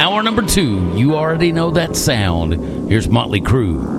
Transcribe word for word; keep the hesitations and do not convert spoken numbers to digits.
hour number two. You already know that sound. Here's Motley Crue.